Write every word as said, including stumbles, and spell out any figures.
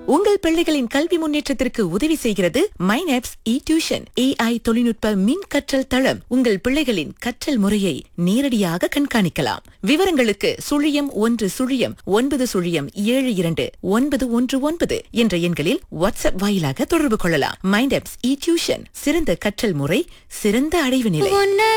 உங்கள் பிள்ளைகளின் கல்வி முன்னேற்றத்திற்கு உதவி செய்கிறது மைனாப்ஸ் இ டியூஷன் ஏஐ தொழில்நுட்ப மின் கற்றல் தளம். உங்கள் பிள்ளைகளின் கற்றல் முறையை நேரடியாக கண்காணிக்கலாம். விவரங்களுக்கு சுழியம் ஒன்று சுழியம் ஒன்பது சுழியம் ஏழு இரண்டு ஒன்பது ஒன்று ஒன்பது என்ற எண்களில் வாட்ஸ்அப் வாயிலாக தொடர்பு கொள்ளலாம். மைனாப்ஸ் இ டியூஷன், சிறந்த கற்றல் முறை, சிறந்த அடைவு நிலை.